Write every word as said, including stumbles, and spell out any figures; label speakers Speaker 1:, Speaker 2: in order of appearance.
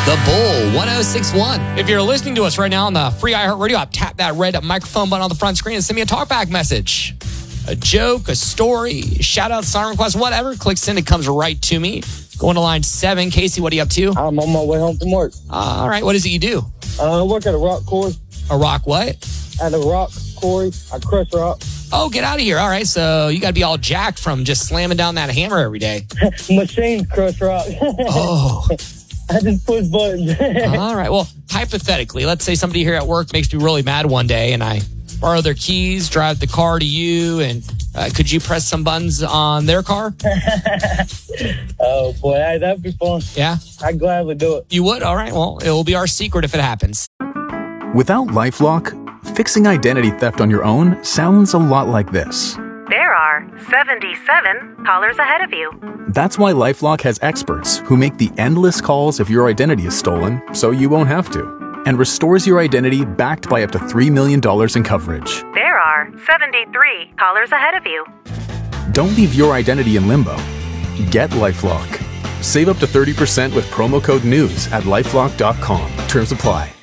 Speaker 1: The Bull, one oh six point one. If you're listening to us right now on the free iHeartRadio app, tap that red microphone button on the front screen and send me a talkback message. A joke, a story, shout out, song request, whatever. Click send, it comes right to me. Going to line seven. Casey, what are you up to?
Speaker 2: I'm on my way home from work.
Speaker 1: Uh, all right, what is it you do?
Speaker 2: Uh, I work at a rock quarry.
Speaker 1: A rock what?
Speaker 2: At a rock quarry. I crush rock.
Speaker 1: Oh, get out of here. All right, so you got to be all jacked from just slamming down that hammer every day.
Speaker 2: Machines crush rock.
Speaker 1: Oh.
Speaker 2: I just push buttons.
Speaker 1: All right, well, hypothetically, let's say somebody here at work makes me really mad one day and I borrow their keys, drive the car to you, and uh, could you press some buttons on their car?
Speaker 2: Oh, boy, hey, that'd be fun.
Speaker 1: Yeah?
Speaker 2: I'd gladly do it.
Speaker 1: You would? All right, well, it will be our secret if it happens.
Speaker 3: Without LifeLock, fixing identity theft on your own sounds a lot like this.
Speaker 4: There are seventy-seven callers ahead of you.
Speaker 3: That's why LifeLock has experts who make the endless calls if your identity is stolen, so you won't have to, and restores your identity backed by up to three million dollars in coverage.
Speaker 4: There are seventy-three callers ahead of you.
Speaker 3: Don't leave your identity in limbo. Get LifeLock. Save up to thirty percent with promo code NEWS at lifelock dot com. Terms apply.